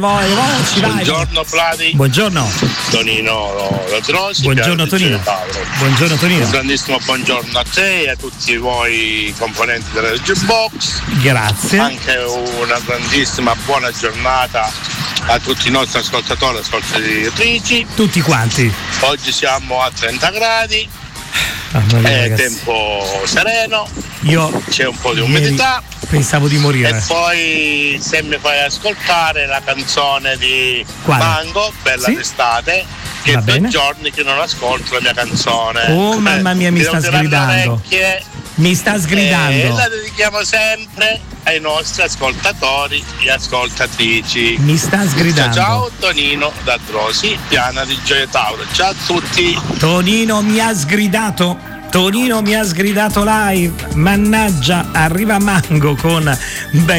Buongiorno Vladi. Buongiorno Tonino Latrosi. Buongiorno Tonino. Buongiorno Tonino. Un grandissimo buongiorno a te e a tutti voi componenti della Reggio Box. Grazie. Anche una grandissima buona giornata a tutti i nostri ascoltatori e ascoltatrici. Tutti quanti. Oggi siamo a 30 gradi. È tempo sereno. C'è un po' di umidità. Pensavo di morire. E poi se mi fai ascoltare la canzone di Mango, Bella d'estate, che è 2 giorni che non ascolto la mia canzone. Oh mamma mia, mi sta sgridando. Mi sta sgridando. E la dedichiamo sempre ai nostri ascoltatori e ascoltatrici. Mi sta sgridando. Ciao Tonino da Trosi, Piana di Gioia Tauro. Ciao a tutti. Tonino mi ha sgridato live. Mannaggia, arriva Mango con